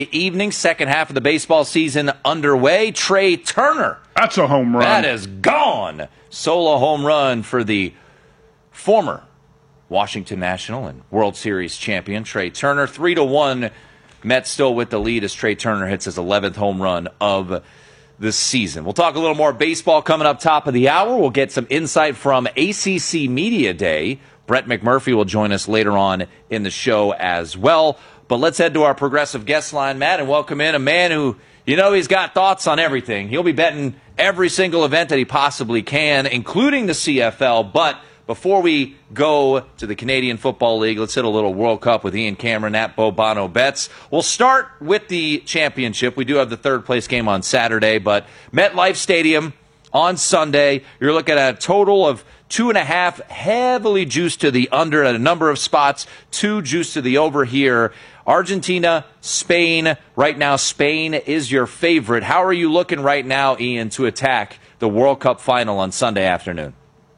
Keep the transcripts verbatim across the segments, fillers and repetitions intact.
Evening, second half of the baseball season underway. Trey Turner. That's a home run. That is gone. Solo home run for the former Washington National and World Series champion, Trey Turner. Three to one. Mets still with the lead as Trey Turner hits his eleventh home run of the season. We'll talk a little more baseball coming up top of the hour. We'll get some insight from A C C Media Day. Brett McMurphy will join us later on in the show as well. But let's head to our progressive guest line, Matt, and welcome in a man who, you know, he's got thoughts on everything. He'll be betting every single event that he possibly can, including the C F L. But before we go to the Canadian Football League, let's hit a little World Cup with Ian Cameron at Bobano Bets. We'll start with the championship. We do have the third place game on Saturday, but MetLife Stadium on Sunday, you're looking at a total of two and a half, heavily juiced to the under at a number of spots, two juiced to the over here. Argentina, Spain. Right now, Spain is your favorite. How are you looking right now, Ian, to attack the World Cup final on Sunday afternoon?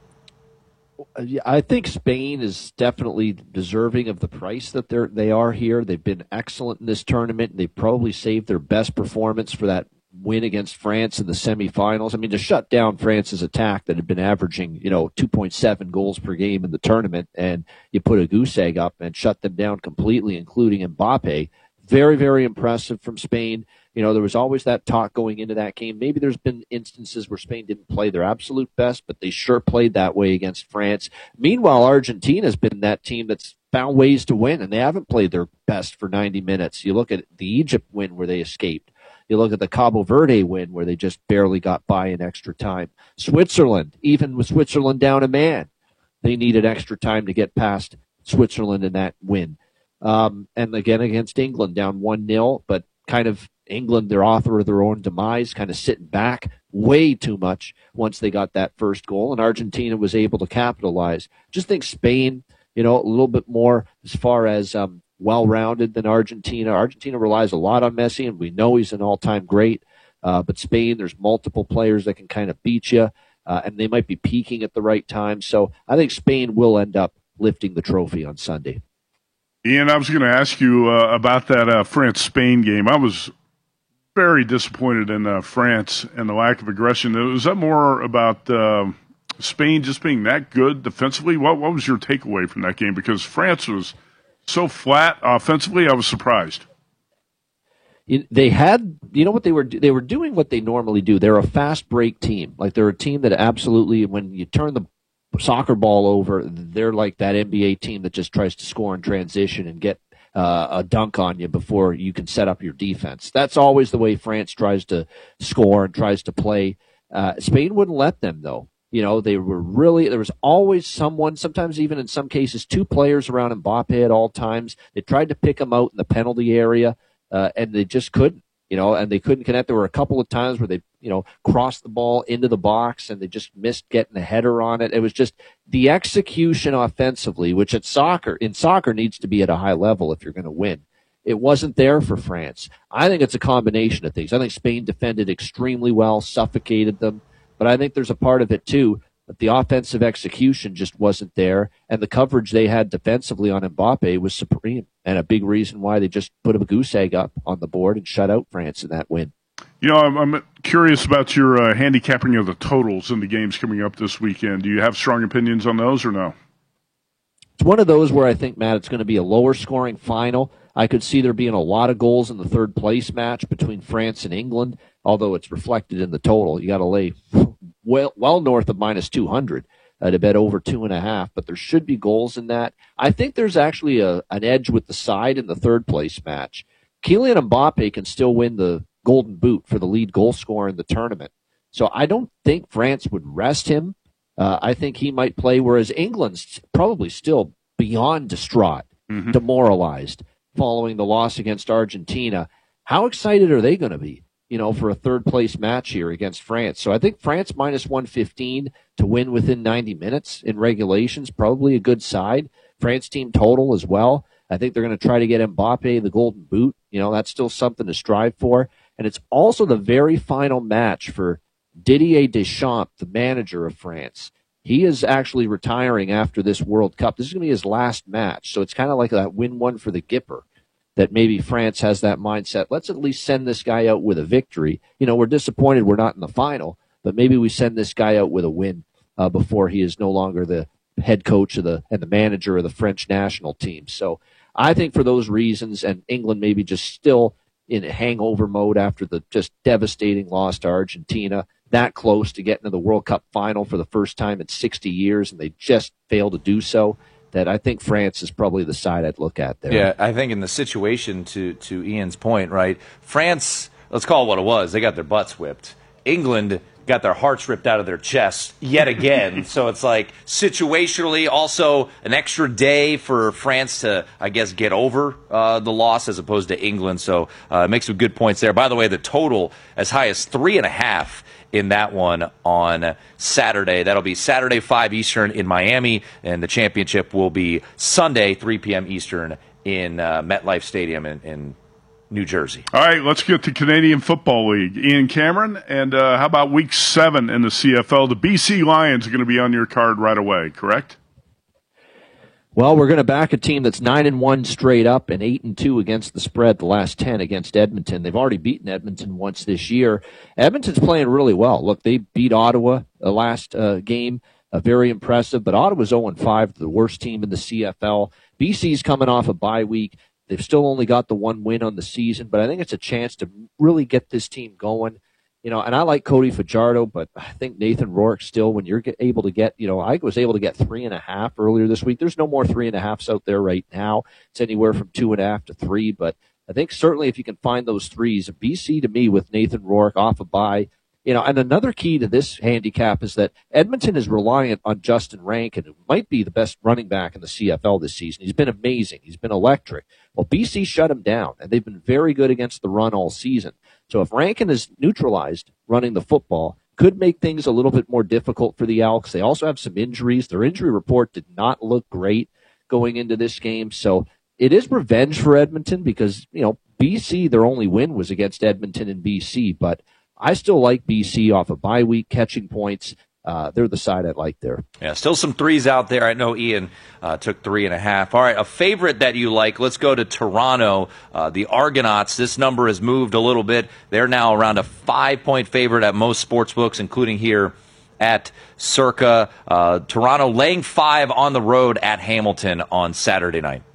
I think Spain is definitely deserving of the price that they're they are here. They've been excellent in this tournament. They probably saved their best performance for that win against France in the semifinals. I mean, to shut down France's attack that had been averaging, you know, two point seven goals per game in the tournament, and you put a goose egg up and shut them down completely, including Mbappe. Very, very impressive from Spain. You know, there was always that talk going into that game. Maybe there's been instances where Spain didn't play their absolute best, but they sure played that way against France. Meanwhile, Argentina's been that team that's found ways to win, and they haven't played their best for ninety minutes. You look at the Egypt win where they escaped. You look at the Cabo Verde win where they just barely got by in extra time. Switzerland, even with Switzerland down a man, they needed extra time to get past Switzerland in that win. Um, and again against England, down one nil, but kind of England, their author of their own demise, kind of sitting back way too much once they got that first goal, and Argentina was able to capitalize. Just think Spain, you know, a little bit more as far as um, well-rounded than Argentina. Argentina relies a lot on Messi, and we know he's an all-time great. Uh, but Spain, there's multiple players that can kind of beat you, uh, and they might be peaking at the right time. So I think Spain will end up lifting the trophy on Sunday. Ian, I was going to ask you uh, about that uh, France-Spain game. I was very disappointed in uh, France and the lack of aggression. Was that more about uh, Spain just being that good defensively? What, what was your takeaway from that game? Because France was so flat offensively, I was surprised. They had, you know what they were, they were doing what they normally do. They're a fast break team. Like they're a team that absolutely, when you turn the soccer ball over, they're like that N B A team that just tries to score in transition and get uh, a dunk on you before you can set up your defense. That's always the way France tries to score and tries to play. Uh, Spain wouldn't let them, though. You know, they were really, there was always someone, sometimes even in some cases, two players around Mbappe at all times. They tried to pick him out in the penalty area, uh, and they just couldn't, you know, and they couldn't connect. There were a couple of times where they, you know, crossed the ball into the box and they just missed getting a header on it. It was just the execution offensively, which at soccer, in soccer needs to be at a high level if you're going to win. It wasn't there for France. I think it's a combination of things. I think Spain defended extremely well, suffocated them. But I think there's a part of it, too, that the offensive execution just wasn't there, and the coverage they had defensively on Mbappe was supreme, and a big reason why they just put a goose egg up on the board and shut out France in that win. You know, I'm, I'm curious about your uh, handicapping of the totals in the games coming up this weekend. Do you have strong opinions on those or no? It's one of those where I think, Matt, it's going to be a lower-scoring final. I could see there being a lot of goals in the third-place match between France and England, although it's reflected in the total. You got to lay well, well north of minus two hundred uh, to bet over two and a half, but there should be goals in that. I think there's actually a, an edge with the side in the third-place match. Kylian Mbappe can still win the Golden Boot for the lead goal scorer in the tournament. So I don't think France would rest him. Uh, I think he might play, whereas England's probably still beyond distraught, mm-hmm. demoralized, following the loss against Argentina. How excited are they going to be, you know, for a third-place match here against France? So I think France minus one fifteen to win within ninety minutes in regulations, probably a good side. France team total as well. I think they're going to try to get Mbappe the Golden Boot. You know, that's still something to strive for. And it's also the very final match for Didier Deschamps, the manager of France. He is actually retiring after this World Cup. This is going to be his last match, so it's kind of like that win one for the Gipper. that maybe France has that mindset. Let's at least send this guy out with a victory. You know, we're disappointed we're not in the final, but maybe we send this guy out with a win uh, before he is no longer the head coach of the and the manager of the French national team. So I think for those reasons, and England maybe just still in hangover mode after the just devastating loss to Argentina, that close to getting to the World Cup final for the first time in sixty years, and they just failed to do so, that I think France is probably the side I'd look at there. Yeah, I think in the situation, to, to Ian's point, right, France, let's call it what it was, they got their butts whipped. England got their hearts ripped out of their chests yet again. So it's like situationally also an extra day for France to, I guess, get over uh, the loss as opposed to England. So uh, make some good points there. By the way, the total as high as three and a half in that one on Saturday. That'll be Saturday, five Eastern in Miami, and the championship will be Sunday, three p.m. Eastern in uh, MetLife Stadium in, in New Jersey. All right, let's get to Canadian Football League. Ian Cameron, and uh, how about week seven in the C F L? The B C Lions are going to be on your card right away, correct? Well, we're going to back a team that's nine and one straight up and eight and two against the spread. The last ten against Edmonton. They've already beaten Edmonton once this year. Edmonton's playing really well. Look, they beat Ottawa the last uh, game, uh, very impressive. But Ottawa's zero and five, the worst team in the C F L. B C's coming off a bye week. They've still only got the one win on the season, but I think it's a chance to really get this team going. You know, and I like Cody Fajardo, but I think Nathan Rourke still, when you're get, able to get, you know, I was able to get three and a half earlier this week. There's no more three and a halves out there right now. It's anywhere from two and a half to three, but I think certainly if you can find those threes, B C to me with Nathan Rourke off a bye, you know, and another key to this handicap is that Edmonton is reliant on Justin Rankin, who might be the best running back in the C F L this season. He's been amazing. He's been electric. Well, B C shut him down, and they've been very good against the run all season. So if Rankin is neutralized running the football, could make things a little bit more difficult for the Elks. They also have some injuries. Their injury report did not look great going into this game. So it is revenge for Edmonton because, you know, B C, their only win was against Edmonton and B C, but I still like B C off a bye week, catching points. Uh, they're the side I like there. Yeah, still some threes out there. I know Ian uh, took three and a half. All right, a favorite that you like. Let's go to Toronto. Uh, the Argonauts, this number has moved a little bit. They're now around a five-point favorite at most sports books, including here at Circa. Uh, Toronto laying five on the road at Hamilton on Saturday night.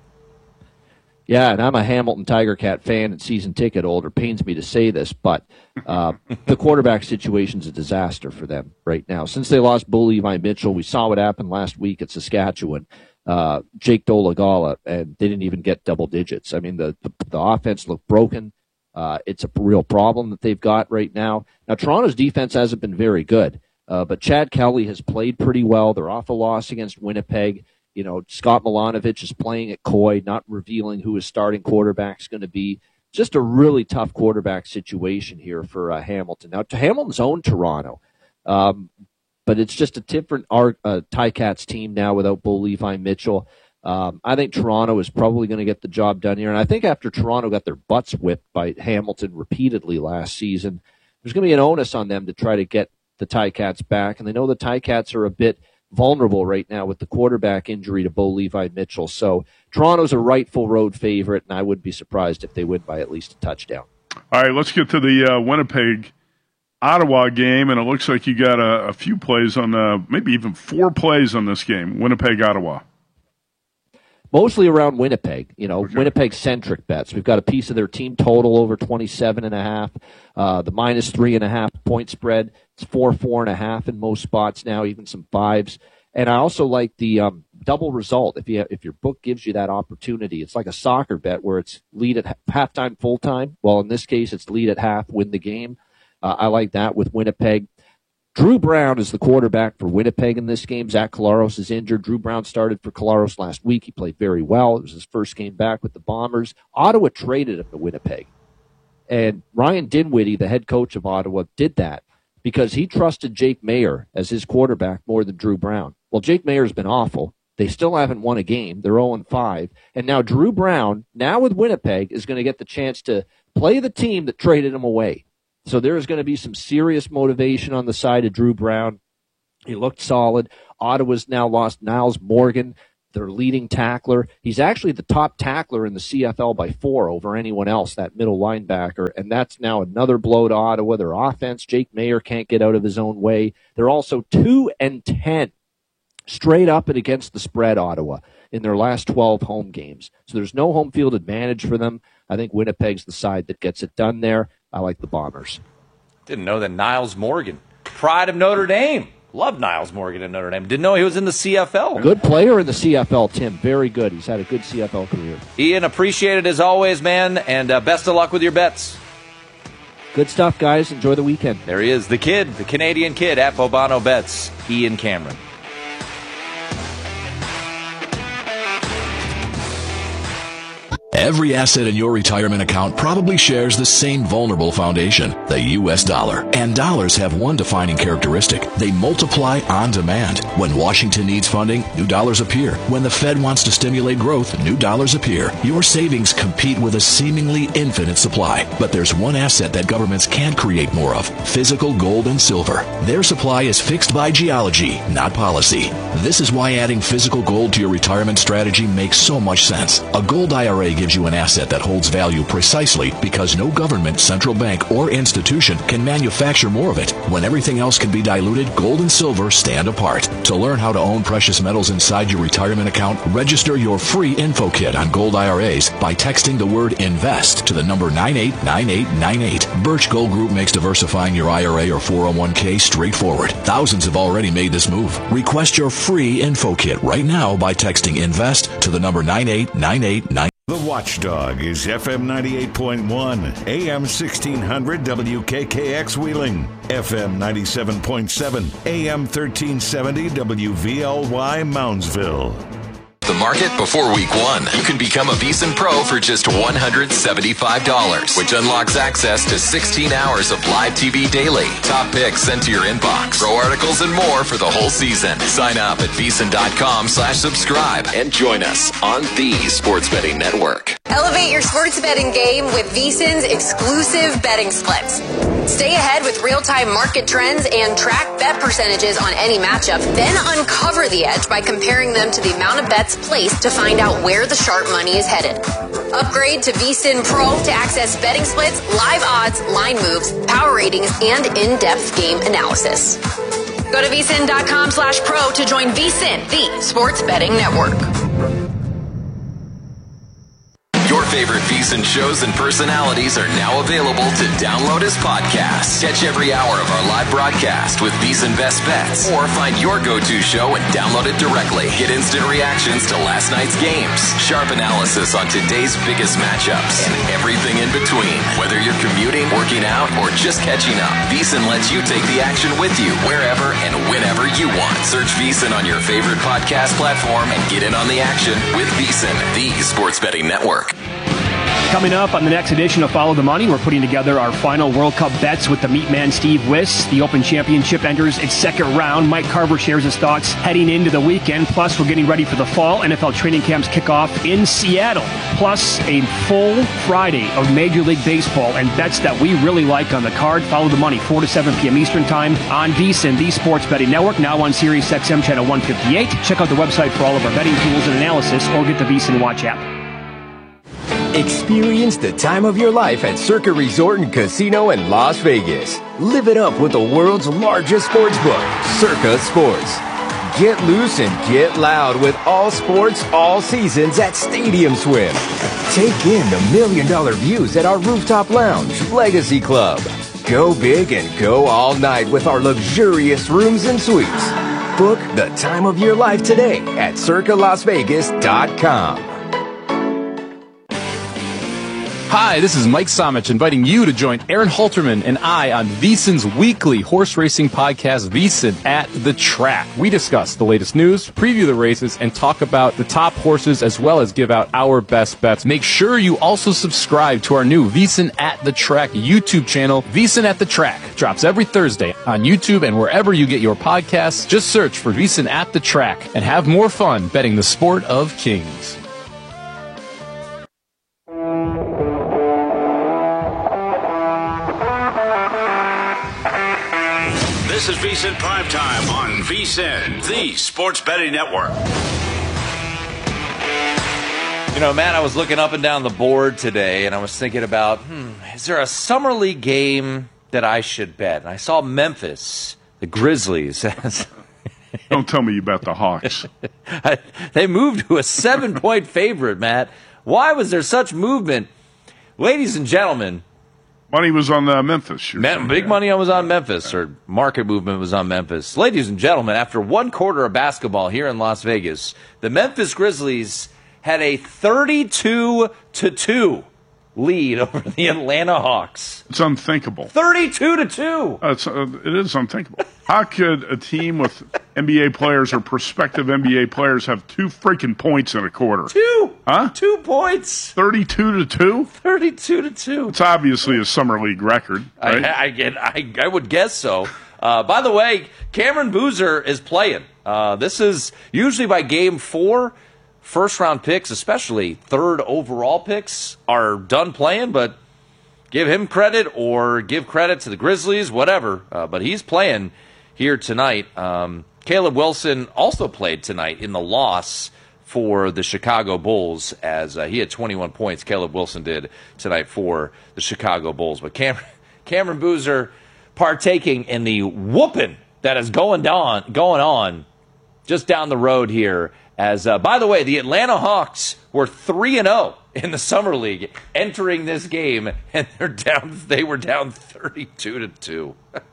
Yeah, and I'm a Hamilton Tiger Cat fan and season ticket holder. Pains me to say this, but uh, the quarterback situation's a disaster for them right now. Since they lost Bo Levi Mitchell, we saw what happened last week at Saskatchewan. Uh, Jake Dolegala, and they didn't even get double digits. I mean, the the, the offense looked broken. Uh, it's a real problem that they've got right now. Now, Toronto's defense hasn't been very good, uh, but Chad Kelly has played pretty well. They're off a loss against Winnipeg. You know, Scott Milanovich is playing at Coy, not revealing who his starting quarterback is going to be. Just a really tough quarterback situation here for uh, Hamilton. Now, Hamilton's own Toronto, um, but it's just a different uh, Ticats team now without Bo Levi Mitchell. Um, I think Toronto is probably going to get the job done here. And I think after Toronto got their butts whipped by Hamilton repeatedly last season, there's going to be an onus on them to try to get the Ticats back. And they know the Ticats are a bit vulnerable right now with the quarterback injury to Bo Levi Mitchell. So Toronto's a rightful road favorite, and I wouldn't be surprised if they win by at least a touchdown. All right, let's get to the uh, Winnipeg-Ottawa game, and it looks like you got a, a few plays on, uh, maybe even four plays on this game, Winnipeg-Ottawa. Mostly around Winnipeg, you know, okay. Winnipeg-centric bets. We've got a piece of their team total over twenty-seven and a half. Uh, the minus three and a half point spread. It's four, four and a half in most spots now, even some fives. And I also like the um, double result. If you if your book gives you that opportunity, it's like a soccer bet where it's lead at halftime, full time. Well, in this case, it's lead at half, win the game. Uh, I like that with Winnipeg. Drew Brown is the quarterback for Winnipeg in this game. Zach Collaros is injured. Drew Brown started for Collaros last week. He played very well. It was his first game back with the Bombers. Ottawa traded him to Winnipeg. And Ryan Dinwiddie, the head coach of Ottawa, did that because he trusted Jake Mayer as his quarterback more than Drew Brown. Well, Jake Mayer's been awful. They still haven't won a game. They're oh and five. And now Drew Brown, now with Winnipeg, is going to get the chance to play the team that traded him away. So there is going to be some serious motivation on the side of Drew Brown. He looked solid. Ottawa's now lost Niles Morgan. their leading tackler. He's actually the top tackler in the C F L by four over anyone else, that middle linebacker, and that's now another blow to Ottawa. Their offense, Jake Mayer can't get out of his own way. They're also two and ten straight up and against the spread, Ottawa, in their last twelve home games. So there's no home field advantage for them. I think Winnipeg's the side that gets it done there. I like the Bombers. Didn't know that Niles Morgan, pride of Notre Dame. Love Niles Morgan in Notre Dame. Didn't know he was in the C F L. Good player in the C F L, Tim. Very good. He's had a good C F L career. Ian, appreciate it as always, man, and uh, best of luck with your bets. Good stuff, guys. Enjoy the weekend. There he is, the kid, the Canadian kid at Bobano Bets, Ian Cameron. Every asset in your retirement account probably shares the same vulnerable foundation, the U S dollar. And dollars have one defining characteristic. They multiply on demand. When Washington needs funding, new dollars appear. When the Fed wants to stimulate growth, new dollars appear. Your savings compete with a seemingly infinite supply. But there's one asset that governments can't create more of: physical gold and silver. Their supply is fixed by geology, not policy. This is why adding physical gold to your retirement strategy makes so much sense. A gold I R A gives you an asset that holds value precisely because no government, central bank, or institution can manufacture more of it. When everything else can be diluted, gold and silver stand apart. To learn how to own precious metals inside your retirement account, register your free info kit on gold I R As by texting the word INVEST to the number nine eight nine eight nine eight. Birch Gold Group makes diversifying your I R A or four oh one k straightforward. Thousands have already made this move. Request your free info kit right now by texting INVEST to the number nine eight nine eight nine eight. The Watchdog is F M ninety-eight point one, A M sixteen hundred W K K X Wheeling, F M ninety-seven point seven, A M thirteen seventy W V L Y Moundsville. The market before week one. You can become a VEASAN Pro for just one hundred seventy-five dollars, which unlocks access to sixteen hours of live T V daily, top picks sent to your inbox, pro articles, and more for the whole season. Sign up at VEASAN.com slash subscribe and join us on the Sports Betting Network. Elevate your sports betting game with VEASAN's exclusive betting splits. Stay ahead with real-time market trends and track bet percentages on any matchup, then uncover the edge by comparing them to the amount of bets placed to find out where the sharp money is headed. Upgrade to VEASAN Pro to access betting splits, live odds, line moves, power ratings, and in-depth game analysis. Go to VEASAN.com slash pro to join VEASAN, the sports betting network. Your favorite VEASAN shows and personalities are now available to download as podcasts. Catch every hour of our live broadcast with VEASAN Best Bets, or find your go-to show and download it directly. Get instant reactions to last night's games, sharp analysis on today's biggest matchups, and everything in between. Whether you're commuting, working out, or just catching up, VEASAN lets you take the action with you wherever and whenever you want. Search VEASAN on your favorite podcast platform and get in on the action with VEASAN, the sports betting network. Coming up on the next edition of Follow the Money, we're putting together our final World Cup bets with the Meat Man Steve Wiss. The Open Championship enters its second round. Mike Carver shares his thoughts heading into the weekend. Plus, we're getting ready for the fall. N F L training camps kick off in Seattle. Plus, a full Friday of Major League Baseball and bets that we really like on the card. Follow the Money, four to seven p.m. Eastern Time on VEASAN, the Sports Betting Network, now on Sirius X M Channel one fifty-eight. Check out the website for all of our betting tools and analysis, or get the VEASAN Watch app. Experience the time of your life at Circa Resort and Casino in Las Vegas. Live it up with the world's largest sports book, Circa Sports. Get loose and get loud with all sports, all seasons at Stadium Swim. Take in the million dollar views at our rooftop lounge, Legacy Club. Go big and go all night with our luxurious rooms and suites. Book the time of your life today at circa las vegas dot com. Hi, this is Mike Somich inviting you to join Aaron Halterman and I on VEASAN's weekly horse racing podcast, VEASAN at the Track. We discuss the latest news, preview the races, and talk about the top horses as well as give out our best bets. Make sure you also subscribe to our new VEASAN at the Track YouTube channel. VEASAN at the Track drops every Thursday on YouTube and wherever you get your podcasts. Just search for VEASAN at the Track and have more fun betting the sport of kings. This is VEASAN Primetime on VEASAN, the Sports Betting Network. You know, Matt, I was looking up and down the board today, and I was thinking about, hmm, is there a summer league game that I should bet? And I saw Memphis, the Grizzlies. Don't tell me about the Hawks. They moved to a seven-point favorite, Matt. Why was there such movement? Ladies and gentlemen. Money was on uh, Memphis. Me- big money was on Memphis, or market movement was on Memphis. Ladies and gentlemen, after one quarter of basketball here in Las Vegas, the Memphis Grizzlies had a thirty-two to two lead over the Atlanta Hawks. It's unthinkable. thirty-two to two. Uh, it's, uh, it is unthinkable. How could a team with N B A players or prospective N B A players have two freaking points in a quarter? Two. Huh? Two points. thirty-two to two? thirty-two to two. It's obviously a summer league record, right? I, I, get, I, I would guess so. Uh, by the way, Cameron Boozer is playing. Uh, this is usually by game four. First-round picks, especially third overall picks, are done playing, but give him credit or give credit to the Grizzlies, whatever. Uh, but he's playing here tonight. Um, Caleb Wilson also played tonight in the loss for the Chicago Bulls, as uh, he had twenty-one points. Caleb Wilson did tonight for the Chicago Bulls. But Cam- Cameron Boozer partaking in the whooping that is going on, going on just down the road here. As uh, by the way, the Atlanta Hawks were three and zero in the summer league entering this game, and they're down. They were down thirty-two to two.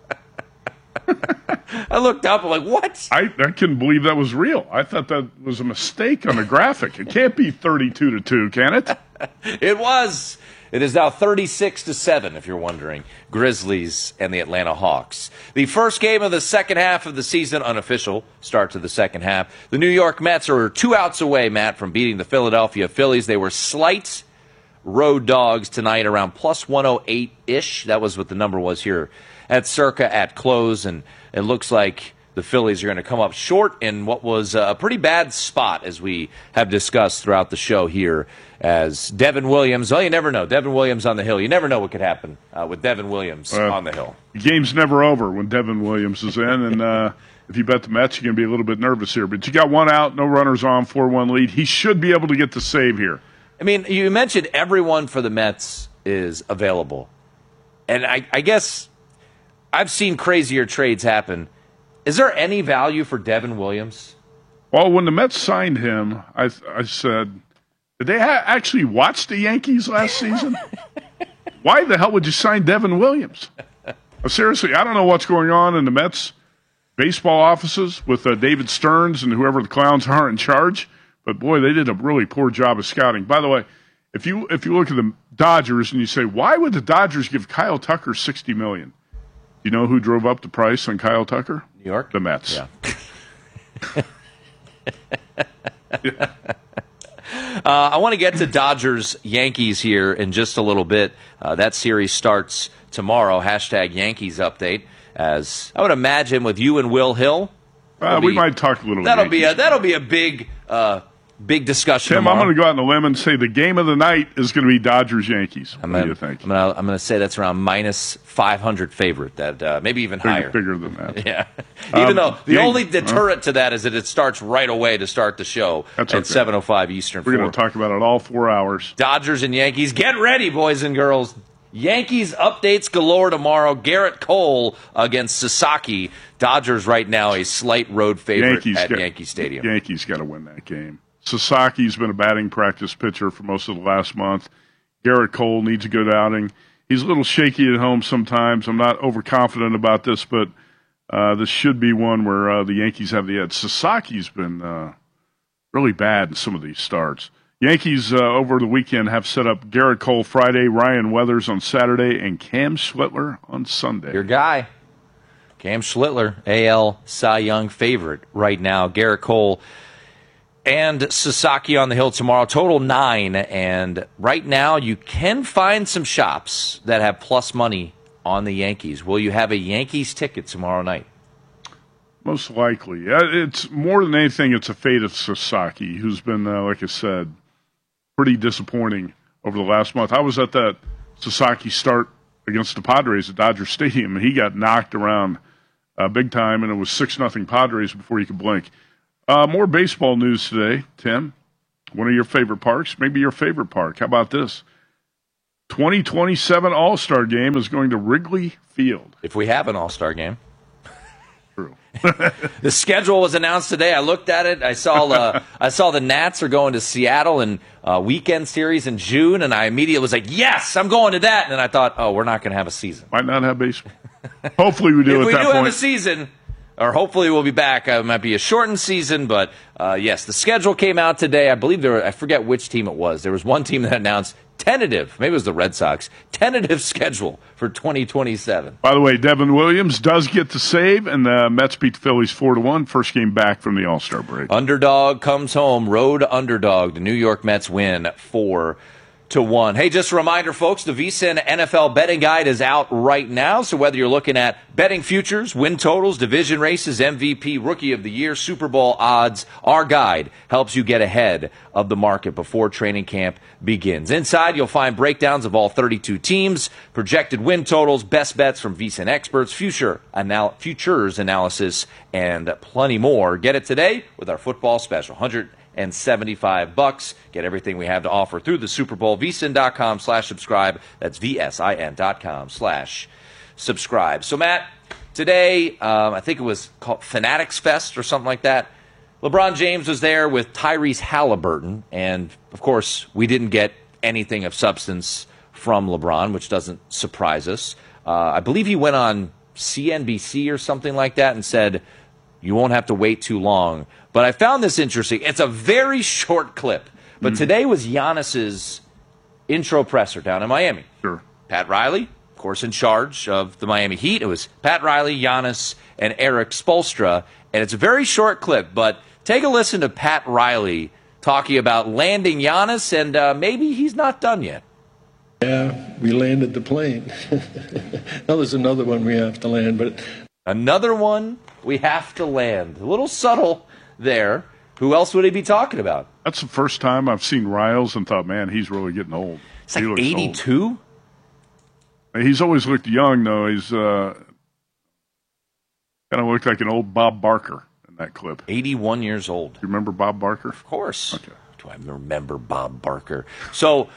I looked up. I'm like, what? I, I couldn't believe that was real. I thought that was a mistake on the graphic. It can't be thirty-two to two, can it? It was. It is now thirty-six to seven, if you're wondering. Grizzlies and the Atlanta Hawks. The first game of the second half of the season, unofficial start to the second half. The New York Mets are two outs away, Matt, from beating the Philadelphia Phillies. They were slight road dogs tonight, around plus one oh eight-ish. That was what the number was here at Circa at close, and it looks like the Phillies are going to come up short in what was a pretty bad spot, as we have discussed throughout the show here, as Devin Williams, well, you never know. Devin Williams on the hill. You never know what could happen uh, with Devin Williams uh, on the hill. The game's never over when Devin Williams is in, and uh, if you bet the Mets, you're going to be a little bit nervous here. But you got one out, no runners on, four one lead. He should be able to get the save here. I mean, you mentioned everyone for the Mets is available. And I, I guess I've seen crazier trades happen. Is there any value for Devin Williams? Well, when the Mets signed him, I, I said, did they ha- actually watch the Yankees last season? Why the hell would you sign Devin Williams? Uh, seriously, I don't know what's going on in the Mets baseball offices with uh, David Stearns and whoever the clowns are in charge, but boy, they did a really poor job of scouting. By the way, if you if you look at the Dodgers and you say, why would the Dodgers give Kyle Tucker sixty million dollars? You know who drove up the price on Kyle Tucker? New York? The Mets. Yeah. yeah. Uh, I want to get to Dodgers-Yankees here in just a little bit. Uh, that series starts tomorrow. Hashtag Yankees update. As I would imagine with you and Will Hill. Uh, we be, might talk a little. That'll Yankees. be a, that'll be a big uh, big discussion. Tim, tomorrow. I'm going to go out on a limb and say the game of the night is going to be Dodgers-Yankees. I'm what gonna, do you think? I'm going I'm to say that's around minus five hundred favorite. That uh, maybe even bigger, higher. Bigger than that. Yeah. Even um, though the Yan- only deterrent uh, to that is that it starts right away to start the show that's at okay. seven oh five Eastern. We're going to talk about it all four hours. Dodgers and Yankees, get ready, boys and girls. Yankees updates galore tomorrow. Garrett Cole against Sasaki. Dodgers right now a slight road favorite Yankees at got, Yankee Stadium. Yankees got to win that game. Sasaki's been a batting practice pitcher for most of the last month. Garrett Cole needs a good outing. He's a little shaky at home sometimes. I'm not overconfident about this, but uh, this should be one where uh, the Yankees have the edge. Sasaki's been uh, really bad in some of these starts. Yankees uh, over the weekend have set up Garrett Cole Friday, Ryan Weathers on Saturday, and Cam Schlittler on Sunday. Your guy, Cam Schlittler, A L Cy Young favorite right now. Garrett Cole and Sasaki on the hill tomorrow. Total nine. And right now you can find some shops that have plus money on the Yankees. Will you have a Yankees ticket tomorrow night? Most likely. It's more than anything, it's a fate of Sasaki, who's been, uh, like I said, pretty disappointing over the last month. I was at that Sasaki start against the Padres at Dodger Stadium, and he got knocked around uh, big time, and it was six nothing Padres before you could blink. Uh, more baseball news today, Tim. one of your favorite parks, maybe your favorite park. How about this? twenty twenty-seven All-Star Game is going to Wrigley Field. If we have an All-Star Game. True. The schedule was announced today. I looked at it. I saw uh, I saw the Nats are going to Seattle in uh, weekend series in June, and I immediately was like, yes, I'm going to that. And then I thought, oh, we're not going to have a season. Might not have baseball. Hopefully we do if at we that do point. have a season, or hopefully we'll be back. Uh, it might be a shortened season, but uh, yes, the schedule came out today. I believe there were, I forget which team it was. There was one team that announced tentative, maybe it was the Red Sox, tentative schedule for twenty twenty-seven. By the way, Devin Williams does get to save, and the Mets beat the Phillies four to one. First game back from the All-Star break. Underdog comes home, road underdog. The New York Mets win four to one. Hey, just a reminder, folks, the VSiN N F L betting guide is out right now. So whether you're looking at betting futures, win totals, division races, M V P, Rookie of the Year, Super Bowl odds, our guide helps you get ahead of the market before training camp begins. Inside, you'll find breakdowns of all thirty-two teams, projected win totals, best bets from VSiN experts, future anal- futures analysis, and plenty more. Get it today with our football special. one hundred seventy-five bucks. Get everything we have to offer through the Super Bowl. VSiN.com slash subscribe. That's V-S-I-N dot com slash subscribe. So, Matt, today, um, I think it was called Fanatics Fest or something like that. LeBron James was there with Tyrese Halliburton, and, of course, we didn't get anything of substance from LeBron, which doesn't surprise us. Uh, I believe he went on C N B C or something like that and said, you won't have to wait too long. But I found this interesting. It's a very short clip. But mm-hmm. today was Giannis's intro presser down in Miami. Sure. Pat Riley, of course, in charge of the Miami Heat. It was Pat Riley, Giannis, and Eric Spoelstra. And it's a very short clip, but take a listen to Pat Riley talking about landing Giannis, and uh, maybe he's not done yet. Yeah, we landed the plane. Now there's another one we have to land, but... Another one we have to land. A little subtle there. Who else would he be talking about? That's the first time I've seen Riles and thought, man, he's really getting old. It's like eighty-two? He's always looked young, though. He's uh, kind of looked like an old Bob Barker in that clip. eighty-one years old. Do you remember Bob Barker? Of course. Okay. Do I remember Bob Barker? So...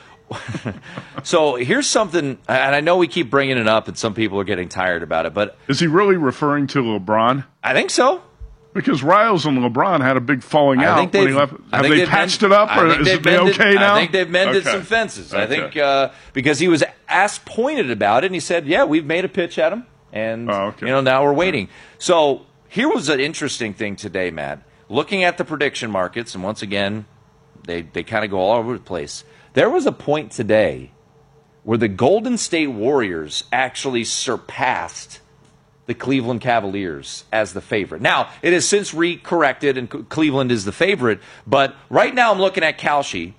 So here's something, and I know we keep bringing it up, and some people are getting tired about it, but... Is he really referring to LeBron? I think so. Because Riles and LeBron had a big falling out I think when he left. Have think they patched mend, it up, or is it mended, okay now? I think they've mended okay. some fences. Okay. I think uh, because he was asked pointed about it, and he said, yeah, we've made a pitch at him, and oh, okay. you know now we're waiting. So here was an interesting thing today, Matt. Looking at the prediction markets, and once again, they, they kind of go all over the place. There was a point today where the Golden State Warriors actually surpassed the Cleveland Cavaliers as the favorite. Now, it has since re-corrected, and Cleveland is the favorite, but right now I'm looking at Kalshi.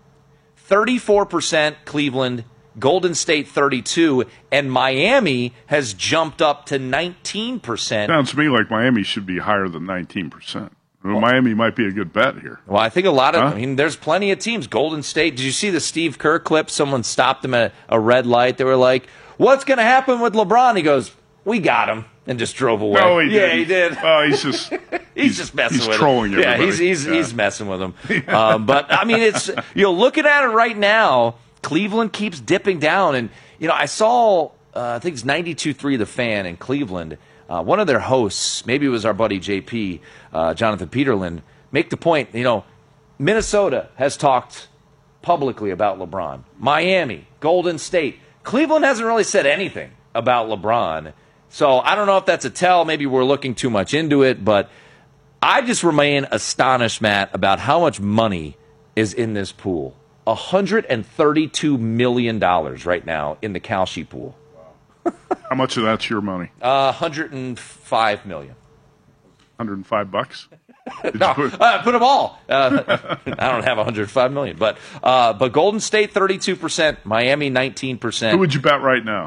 thirty-four percent Cleveland, Golden State thirty-two, and Miami has jumped up to nineteen percent. Sounds to me like Miami should be higher than nineteen percent. Well, Miami might be a good bet here. Well, I think a lot of, huh? I mean, there's plenty of teams. Golden State, did you see the Steve Kerr clip? Someone stopped him at a red light. They were like, what's going to happen with LeBron? He goes, we got him, and just drove away. No, he yeah, didn't. he did. Oh, he's just... he's, he's just messing he's with trolling him. everybody. Yeah, he's, he's, yeah. he's messing with him. Um, but, I mean, it's, you know, looking at it right now, Cleveland keeps dipping down. And, you know, I saw, uh, I think it's ninety-two three The Fan in Cleveland. Uh, one of their hosts, maybe it was our buddy J P, uh, Jonathan Peterlin, make the point, you know, Minnesota has talked publicly about LeBron. Miami, Golden State. Cleveland hasn't really said anything about LeBron. So I don't know if that's a tell. Maybe we're looking too much into it. But I just remain astonished, Matt, about how much money is in this pool. one hundred thirty-two million dollars right now in the Kalshi pool. How much of that's your money? Uh, one hundred five million dollars. one hundred five bucks? no, put, uh, put them all. Uh, I don't have one hundred five million dollars, but uh, but Golden State thirty-two percent, Miami nineteen percent. Who would you bet right now?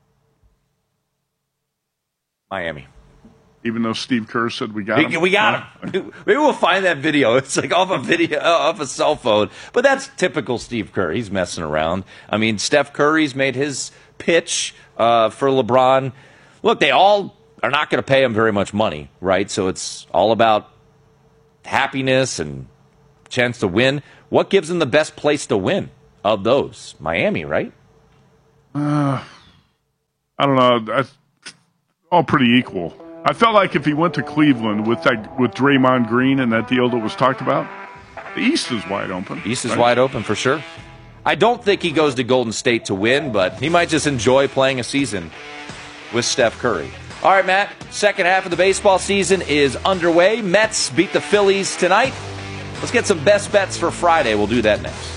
Miami. Even though Steve Kerr said we got him? We got him. Maybe we'll find that video. It's like off a video, off a cell phone. But that's typical Steve Kerr. He's messing around. I mean, Steph Curry's made his pitch uh, for LeBron. Look, they all are not going to pay him very much money, right? So it's all about happiness and chance to win. What gives them the best place to win of those? Miami, right? Uh, I don't know. That's all pretty equal. I felt like if he went to Cleveland with that with Draymond Green and that deal that was talked about, the East is wide open. East is right? wide open for sure. I don't think he goes to Golden State to win, but he might just enjoy playing a season with Steph Curry. All right, Matt, second half of the baseball season is underway. Mets beat the Phillies tonight. Let's get some best bets for Friday. We'll do that next.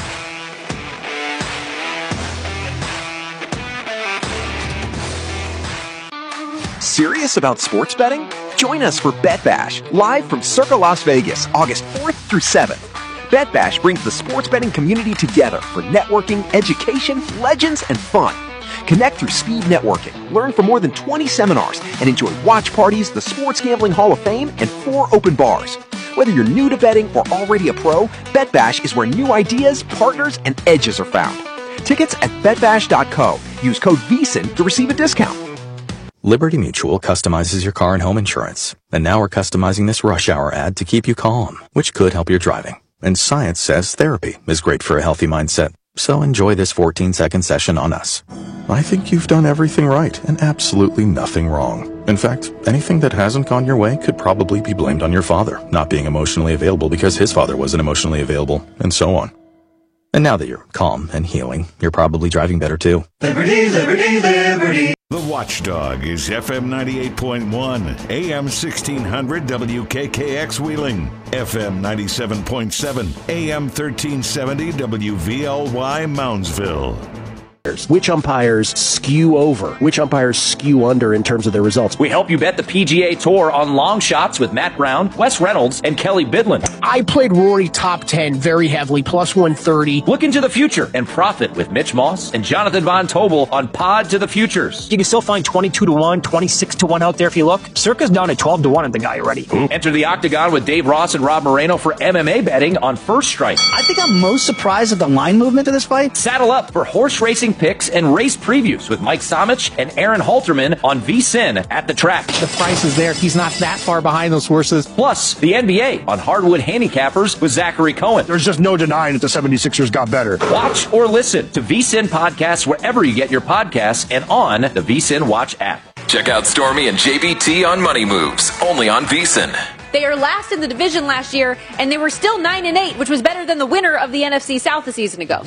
Serious about sports betting? Join us for Bet Bash, live from Circa Las Vegas, August fourth through seventh. Bet Bash brings the sports betting community together for networking, education, legends, and fun. Connect through speed networking, learn from more than twenty seminars, and enjoy watch parties, the Sports Gambling Hall of Fame, and four open bars. Whether you're new to betting or already a pro, Bet Bash is where new ideas, partners, and edges are found. Tickets at bet bash dot co. Use code V S I N to receive a discount. Liberty Mutual customizes your car and home insurance. And now we're customizing this rush hour ad to keep you calm, which could help your driving. And science says therapy is great for a healthy mindset. So enjoy this fourteen second session on us. I think you've done everything right and absolutely nothing wrong. In fact, anything that hasn't gone your way could probably be blamed on your father not being emotionally available because his father wasn't emotionally available, and so on. And now that you're calm and healing, you're probably driving better too. Liberty, liberty, liberty. The Watchdog is F M ninety-eight point one, A M sixteen hundred W K K X Wheeling, F M ninety-seven point seven, A M thirteen seventy W V L Y Moundsville. Which umpires skew over? Which umpires skew under in terms of their results? We help you bet the P G A Tour on long shots with Matt Brown, Wes Reynolds, and Kelly Bidlin. I played Rory top ten very heavily, plus one thirty. Look into the future and profit with Mitch Moss and Jonathan Von Tobel on Pod to the Futures. You can still find twenty-two to one, twenty-six to one out there if you look. Circa's down at twelve to one on the guy already. Enter the Octagon with Dave Ross and Rob Moreno for M M A betting on First Strike. I think I'm most surprised at the line movement of this fight. Saddle up for horse racing picks and race previews with Mike Somich and Aaron Halterman on V S I N at the track. The price is there. He's not that far behind those horses. Plus, the N B A on Hardwood Handicappers with Zachary Cohen. There's just no denying that the seventy-sixers got better. Watch or listen to V S I N podcasts wherever you get your podcasts and on the V S I N Watch app. Check out Stormy and J B T on Money Moves, only on V S I N. They are last in the division last year, and they were still nine and eight, which was better than the winner of the N F C South a season ago.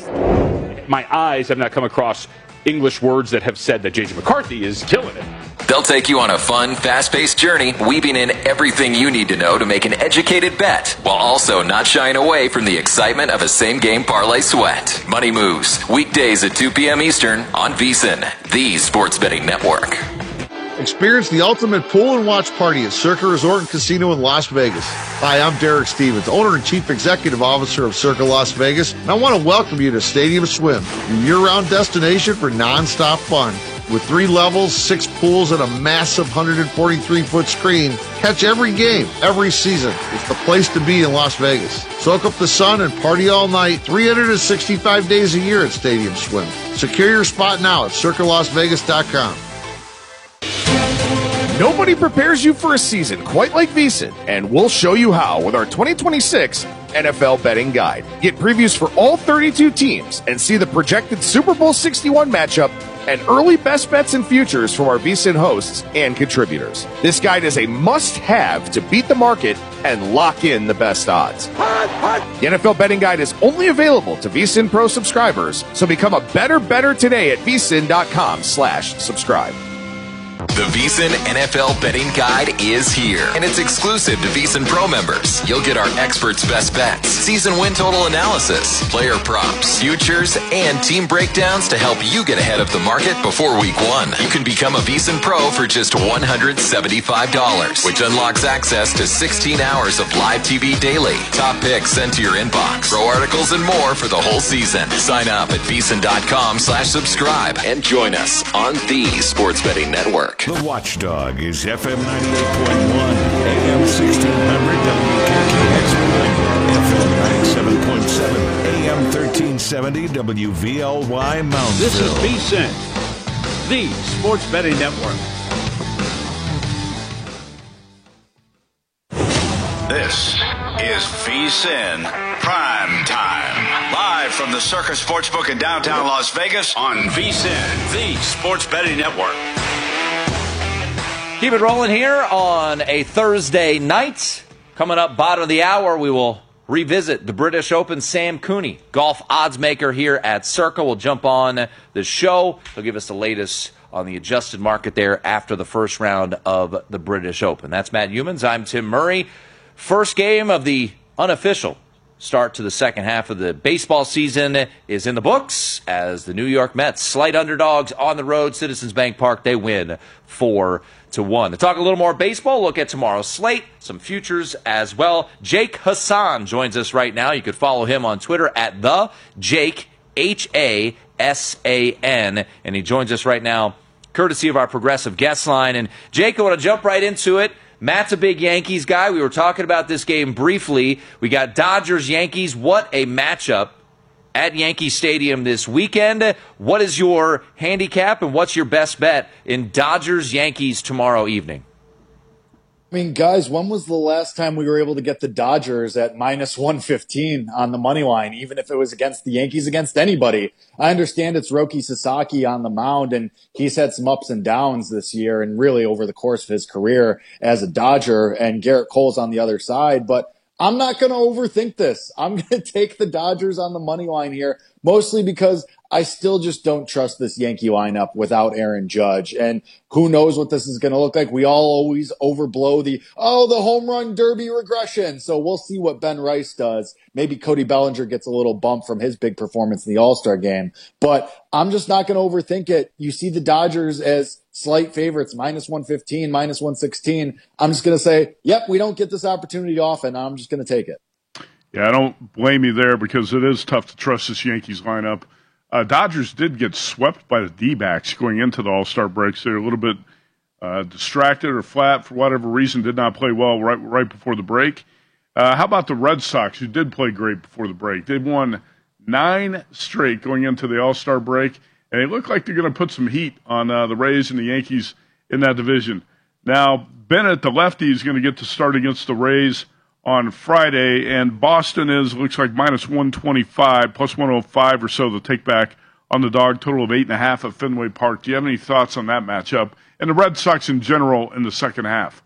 My eyes have not come across English words that have said that J J McCarthy is killing it. They'll take you on a fun, fast-paced journey, weaving in everything you need to know to make an educated bet, while also not shying away from the excitement of a same-game parlay sweat. Money Moves, weekdays at two p.m. Eastern on V S I N, the sports betting network. Experience the ultimate pool and watch party at Circa Resort and Casino in Las Vegas. Hi, I'm Derek Stevens, owner and chief executive officer of Circa Las Vegas, and I want to welcome you to Stadium Swim, your year-round destination for non-stop fun. With three levels, six pools, and a massive one hundred forty-three foot screen, catch every game, every season. It's the place to be in Las Vegas. Soak up the sun and party all night, three hundred sixty-five days a year at Stadium Swim. Secure your spot now at circa las vegas dot com. Nobody prepares you for a season quite like V S I N, and we'll show you how with our twenty twenty-six N F L Betting Guide. Get previews for all thirty-two teams and see the projected Super Bowl sixty-one matchup and early best bets and futures from our V S I N hosts and contributors. This guide is a must-have to beat the market and lock in the best odds. The N F L Betting Guide is only available to V S I N Pro subscribers, so become a better better today at V S I N dot com slash subscribe. The V S I N N F L Betting Guide is here, and it's exclusive to V S I N Pro members. You'll get our experts' best bets, season win total analysis, player props, futures, and team breakdowns to help you get ahead of the market before week one. You can become a V S I N Pro for just one hundred seventy-five dollars, which unlocks access to sixteen hours of live T V daily, top picks sent to your inbox, pro articles, and more for the whole season. Sign up at V S I N dot com slash subscribe and join us on the Sports Betting Network. The Watchdog is F M ninety-eight point one, A M sixteen hundred W K K X Wheeling, F M ninety-seven point seven, A M thirteen seventy W V L Y Moundsville. This is V S I N, the Sports Betting Network. This is VSiN Prime Time. Live from the Circus Sportsbook in downtown Las Vegas on VSiN, the Sports Betting Network. Keep it rolling here on a Thursday night. Coming up bottom of the hour, we will revisit the British Open. Sam Cooney, golf odds maker here at Circa, will jump on the show. He'll give us the latest on the adjusted market there after the first round of the British Open. That's Matt Humans. I'm Tim Murray. First game of the unofficial start to the second half of the baseball season is in the books as the New York Mets, slight underdogs on the road, Citizens Bank Park, they win four to one. To talk a little more baseball, look at tomorrow's slate, some futures as well. Jake Hassan joins us right now. You could follow him on Twitter at the Jake, H A S A N, and he joins us right now courtesy of our progressive guest line. And Jake, I want to jump right into it. Matt's a big Yankees guy. We were talking about this game briefly. We got Dodgers-Yankees. What a matchup at Yankee Stadium this weekend. What is your handicap and what's your best bet in Dodgers-Yankees tomorrow evening? I mean, guys, when was the last time we were able to get the Dodgers at minus one fifteen on the money line, even if it was against the Yankees, against anybody? I understand it's Roki Sasaki on the mound, and he's had some ups and downs this year and really over the course of his career as a Dodger, and Garrett Cole's on the other side. But I'm not going to overthink this. I'm going to take the Dodgers on the money line here, mostly because I still just don't trust this Yankee lineup without Aaron Judge. And who knows what this is going to look like. We all always overblow the, oh, the home run derby regression. So we'll see what Ben Rice does. Maybe Cody Bellinger gets a little bump from his big performance in the All-Star game. But I'm just not going to overthink it. You see the Dodgers as slight favorites, minus one fifteen, minus one sixteen. I'm just going to say, yep, we don't get this opportunity often. I'm just going to take it. Yeah, I don't blame you there because it is tough to trust this Yankees lineup. Uh, Dodgers did get swept by the D-backs going into the All-Star breaks. They were a little bit uh, distracted or flat for whatever reason, did not play well right right before the break. Uh, how about the Red Sox, who did play great before the break? They won nine straight going into the All-Star break, and they look like they're going to put some heat on uh, the Rays and the Yankees in that division. Now, Bennett, the lefty, is going to get to start against the Rays on Friday, and Boston is, looks like, minus one twenty-five, plus one oh five or so to take back on the dog, total of eight and a half at Fenway Park. Do you have any thoughts on that matchup? And the Red Sox in general in the second half?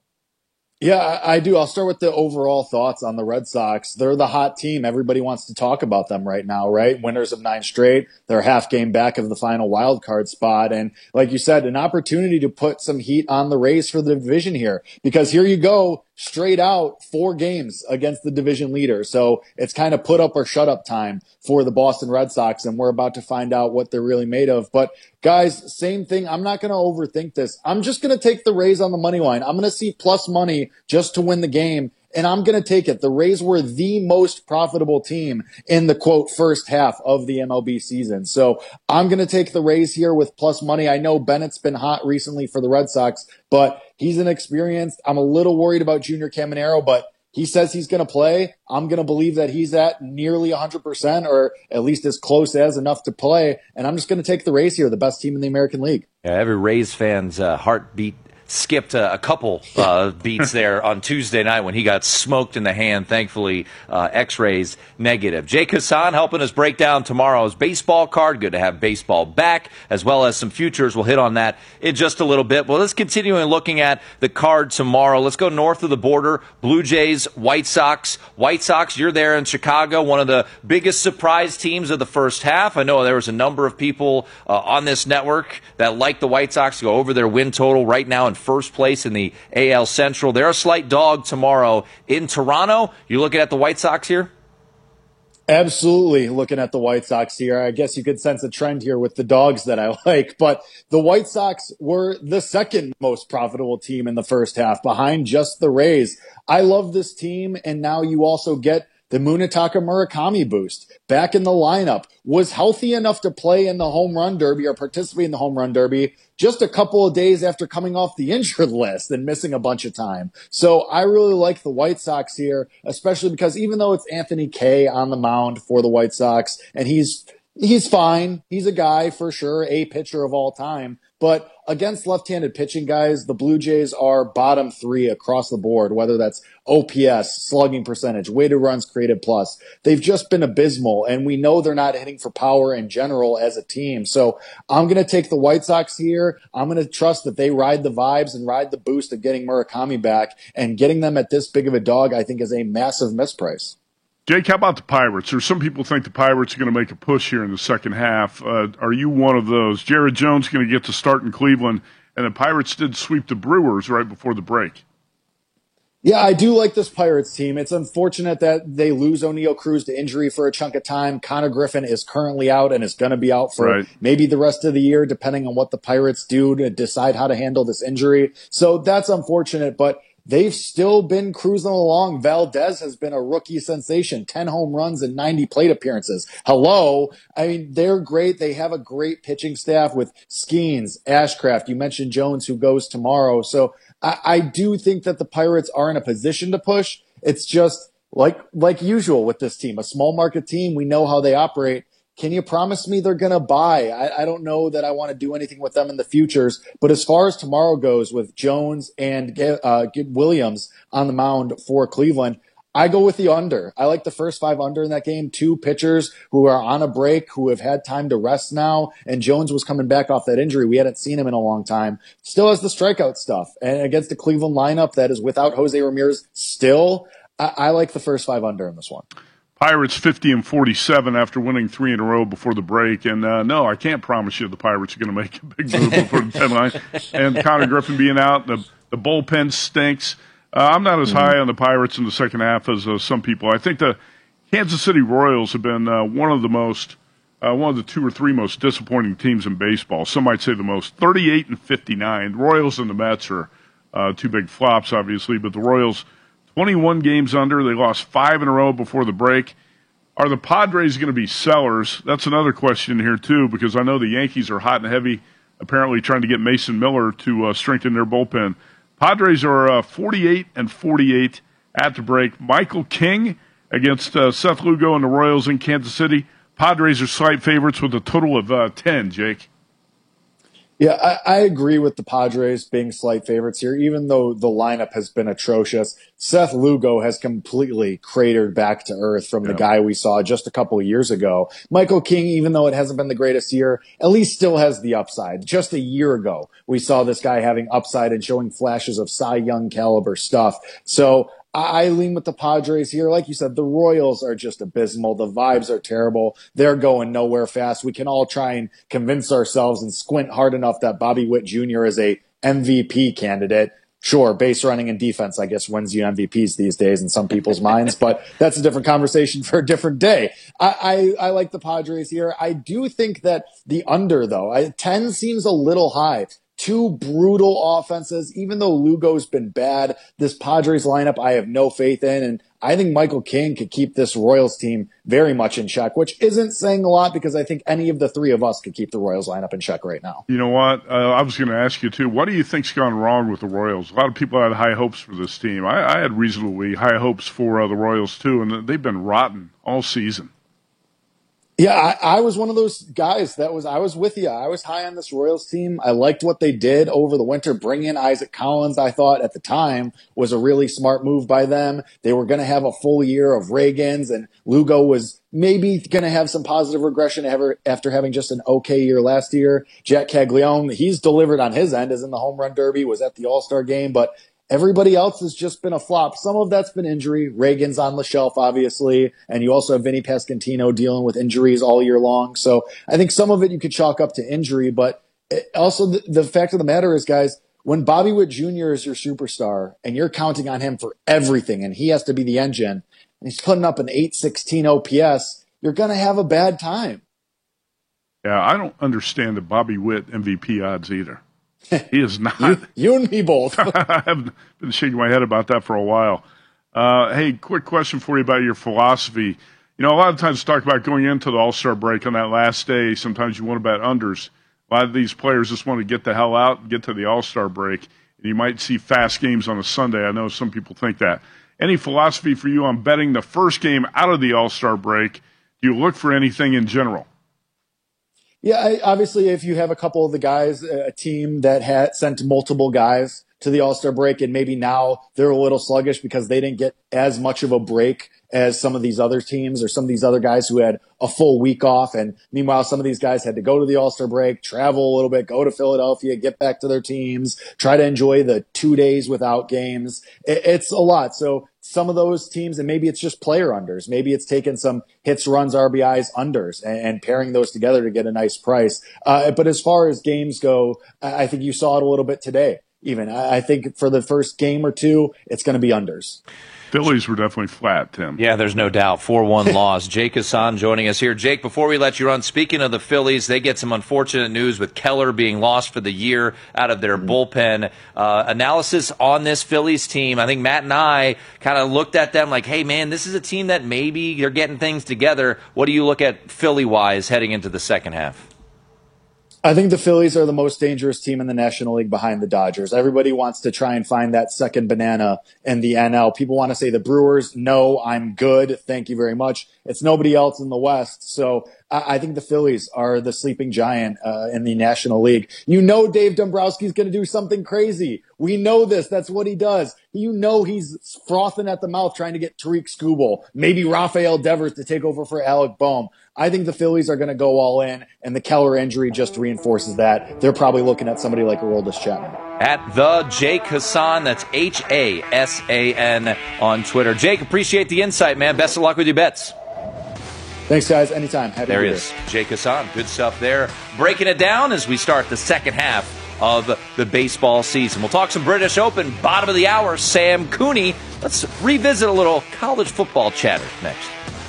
Yeah, I do. I'll start with the overall thoughts on the Red Sox. They're the hot team. Everybody wants to talk about them right now, right? Winners of nine straight. They're half game back of the final wild card spot. And like you said, an opportunity to put some heat on the Rays for the division here. Because here you go, straight out, four games against the division leader. So it's kind of put up or shut up time for the Boston Red Sox, and we're about to find out what they're really made of. But guys, same thing. I'm not going to overthink this. I'm just going to take the Rays on the money line. I'm going to see plus money just to win the game, and I'm going to take it. The Rays were the most profitable team in the, quote, first half of the M L B season. So I'm going to take the Rays here with plus money. I know Bennett's been hot recently for the Red Sox, but he's inexperienced. I'm a little worried about Junior Caminero, but he says he's going to play. I'm going to believe that he's at nearly one hundred percent or at least as close as enough to play. And I'm just going to take the Rays here, the best team in the American League. Yeah, every Rays fan's uh, heartbeat skipped a, a couple uh, beats there on Tuesday night when he got smoked in the hand. Thankfully, uh, X-rays negative. Jake Hassan helping us break down tomorrow's baseball card. Good to have baseball back, as well as some futures. We'll hit on that in just a little bit. Well, let's continue looking at the card tomorrow. Let's go north of the border. Blue Jays, White Sox. White Sox, you're there in Chicago, one of the biggest surprise teams of the first half. I know there was a number of people uh, on this network that like the White Sox to go over their win total right now in first place in the A L Central. They're a slight dog tomorrow in Toronto. You looking at the White Sox here? Absolutely looking at the White Sox here. I guess you could sense a trend here with the dogs that I like, but the White Sox were the second most profitable team in the first half behind just the Rays. I love this team, and now you also get the Munetaka Murakami boost back in the lineup, was healthy enough to play in the home run derby or participate in the home run derby just a couple of days after coming off the injured list and missing a bunch of time. So I really like the White Sox here, especially because even though it's Anthony Kay on the mound for the White Sox and he's He's fine. He's a guy for sure, a pitcher of all time. But against left-handed pitching guys, the Blue Jays are bottom three across the board, whether that's O P S, slugging percentage, weighted runs created plus. They've just been abysmal, and we know they're not hitting for power in general as a team. So I'm going to take the White Sox here. I'm going to trust that they ride the vibes and ride the boost of getting Murakami back, and getting them at this big of a dog, I think, is a massive misprice. Jake, how about the Pirates? Or some people think the Pirates are going to make a push here in the second half. Uh, are you one of those? Jared Jones going to get to start in Cleveland, and the Pirates did sweep the Brewers right before the break. Yeah, I do like this Pirates team. It's unfortunate that they lose O'Neal Cruz to injury for a chunk of time. Connor Griffin is currently out and is going to be out for right. maybe the rest of the year, depending on what the Pirates do to decide how to handle this injury. So that's unfortunate, but they've still been cruising along. Valdez has been a rookie sensation, ten home runs and ninety plate appearances. Hello. I mean, they're great. They have a great pitching staff with Skeens, Ashcraft. You mentioned Jones, who goes tomorrow. So I, I do think that the Pirates are in a position to push. It's just like, like usual with this team, a small market team. We know how they operate. Can you promise me they're going to buy? I, I don't know that I want to do anything with them in the futures. But as far as tomorrow goes with Jones and uh, Williams on the mound for Cleveland, I go with the under. I like the first five under in that game. Two pitchers who are on a break, who have had time to rest now. And Jones was coming back off that injury. We hadn't seen him in a long time. Still has the strikeout stuff. And against the Cleveland lineup that is without Jose Ramirez still, I, I like the first five under in this one. Pirates fifty and forty-seven after winning three in a row before the break. And uh, no, I can't promise you the Pirates are going to make a big move before the deadline. And Connor Griffin being out, the, the bullpen stinks. Uh, I'm not as mm-hmm. high on the Pirates in the second half as uh, some people. I think the Kansas City Royals have been uh, one of the most, uh, one of the two or three most disappointing teams in baseball. Some might say the most. thirty-eight and fifty-nine. The Royals and the Mets are uh, two big flops, obviously, but the Royals twenty-one games under. They lost five in a row before the break. Are the Padres going to be sellers? That's another question here, too, because I know the Yankees are hot and heavy, apparently trying to get Mason Miller to uh, strengthen their bullpen. Padres are uh, forty-eight and forty-eight at the break. Michael King against uh, Seth Lugo and the Royals in Kansas City. Padres are slight favorites with a total of uh, ten, Jake. Yeah, I, I agree with the Padres being slight favorites here, even though the lineup has been atrocious. Seth Lugo has completely cratered back to earth from the yeah. guy we saw just a couple of years ago. Michael King, even though it hasn't been the greatest year, at least still has the upside. Just a year ago, we saw this guy having upside and showing flashes of Cy Young caliber stuff. So I lean with the Padres here. Like you said, the Royals are just abysmal. The vibes are terrible. They're going nowhere fast. We can all try and convince ourselves and squint hard enough that Bobby Witt Junior is a M V P candidate. Sure, base running and defense, I guess, wins you M V Ps these days in some people's minds, but that's a different conversation for a different day. I, I, I like the Padres here. I do think that the under, though, I, ten seems a little high. Two brutal offenses. Even though Lugo's been bad, this Padres lineup I have no faith in, and I think Michael King could keep this Royals team very much in check, which isn't saying a lot because I think any of the three of us could keep the Royals lineup in check right now. You know what? Uh, I was going to ask you, too, what do you think's gone wrong with the Royals? A lot of people had high hopes for this team. I, I had reasonably high hopes for uh, the Royals, too, and they've been rotten all season. Yeah, I, I was one of those guys that was, I was with you. I was high on this Royals team. I liked what they did over the winter. Bring in Isaac Collins, I thought at the time was a really smart move by them. They were going to have a full year of Reagans, and Lugo was maybe going to have some positive regression after having just an okay year last year. Jack Caglione, he's delivered on his end, is in the home run derby, was at the All-Star game, but everybody else has just been a flop. Some of that's been injury. Reagan's on the shelf, obviously. And you also have Vinny Pasquantino dealing with injuries all year long. So I think some of it you could chalk up to injury. But also the, the fact of the matter is, guys, when Bobby Witt Junior is your superstar and you're counting on him for everything and he has to be the engine and he's putting up an eight sixteen O P S, you're going to have a bad time. Yeah, I don't understand the Bobby Witt M V P odds either. He is not. you, you and me both. I've been shaking my head about that for a while. Uh, hey, quick question for you about your philosophy. You know, a lot of times talk about going into the All-Star break on that last day. Sometimes you want to bet unders. A lot of these players just want to get the hell out and get to the All-Star break. And you might see fast games on a Sunday. I know some people think that. Any philosophy for you on betting the first game out of the All-Star break? Do you look for anything in general? Yeah, I, obviously, if you have a couple of the guys, a team that had sent multiple guys to the All-Star break, and maybe now they're a little sluggish because they didn't get as much of a break as some of these other teams or some of these other guys who had a full week off. And meanwhile, some of these guys had to go to the All-Star break, travel a little bit, go to Philadelphia, get back to their teams, try to enjoy the two days without games. It, it's a lot. So some of those teams, and maybe it's just player unders. Maybe it's taking some hits, runs, R B Is, unders, and, and pairing those together to get a nice price. Uh, but as far as games go, I, I think you saw it a little bit today. Even I, I think for the first game or two, it's going to be unders. Phillies were definitely flat, Tim. Yeah, there's no doubt. four one loss. Jake Hassan joining us here. Jake, before we let you run, speaking of the Phillies, they get some unfortunate news with Keller being lost for the year out of their mm-hmm. bullpen. Uh, analysis on this Phillies team, I think Matt and I kind of looked at them like, hey, man, this is a team that maybe they're getting things together. What do you look at Philly-wise heading into the second half? I think the Phillies are the most dangerous team in the National League behind the Dodgers. Everybody wants to try and find that second banana in the N L. People want to say the Brewers, no, I'm good. Thank you very much. It's nobody else in the West. So I, I think the Phillies are the sleeping giant uh, in the National League. You know Dave Dombrowski's going to do something crazy. We know this. That's what he does. You know he's frothing at the mouth trying to get Tariq Skubal, maybe Rafael Devers to take over for Alec Boehm. I think the Phillies are going to go all in, and the Keller injury just reinforces that. They're probably looking at somebody like Aroldis Chapman. At the Jake Hassan, that's H A S A N on Twitter. Jake, appreciate the insight, man. Best of luck with your bets. Thanks, guys. Anytime. Happy there to he be is, here. Jake Hassan. Good stuff there. Breaking it down as we start the second half of the baseball season. We'll talk some British Open, bottom of the hour, Sam Cooney. Let's revisit a little college football chatter next.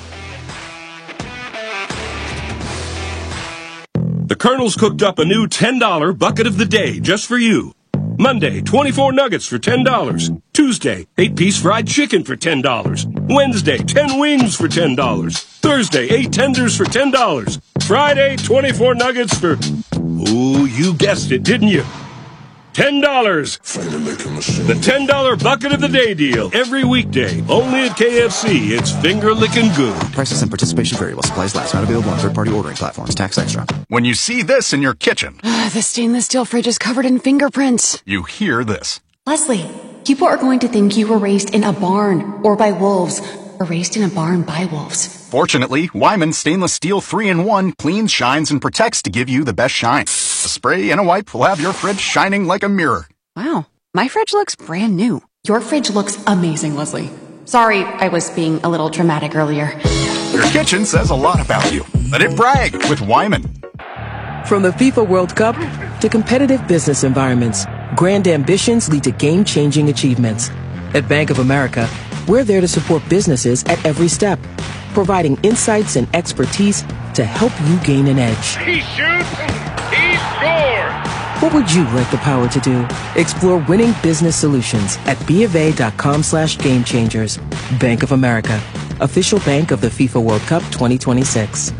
The Colonel's cooked up a new ten dollar bucket of the day just for you. Monday, twenty-four nuggets for ten dollars. Tuesday, eight piece fried chicken for ten dollars. Wednesday, ten wings for ten dollars. Thursday, eight tenders for ten dollars. Friday, twenty-four nuggets for... Ooh, you guessed it, didn't you? ten dollars. The ten dollar bucket of the day deal. Every weekday. Only at K F C. It's finger-licking good. Prices and participation vary while supplies last. Not available on third-party ordering platforms. Tax extra. When you see this in your kitchen. The stainless steel fridge is covered in fingerprints. You hear this. Leslie, people are going to think you were raised in a barn or by wolves or raised in a barn by wolves. Fortunately, Wyman Stainless Steel three in one cleans, shines, and protects to give you the best shine. A spray and a wipe will have your fridge shining like a mirror. Wow, my fridge looks brand new. Your fridge looks amazing, Leslie. Sorry, I was being a little dramatic earlier. Your kitchen says a lot about you. Let it brag with Wyman. From the FIFA World Cup to competitive business environments, grand ambitions lead to game-changing achievements. At Bank of America, we're there to support businesses at every step, providing insights and expertise to help you gain an edge. He shoots, he scores! What would you like the power to do? Explore winning business solutions at BofA.com slash game changers. Bank of America, official bank of the FIFA World Cup twenty twenty-six.